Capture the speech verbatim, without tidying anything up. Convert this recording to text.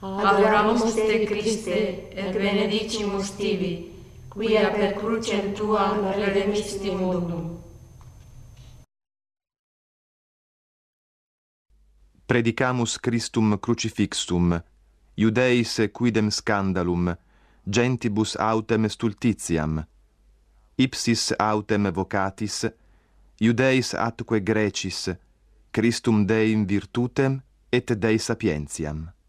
adoramus te Christe, et benedicimus tibi, quia per crucem tuam redemisti mundum. Predicamus Christum crucifixum, Iudeis quidem scandalum, gentibus autem stultitiam, ipsis autem vocatis, Iudeis atque Grecis, Christum Deim virtutem et Dei sapientiam.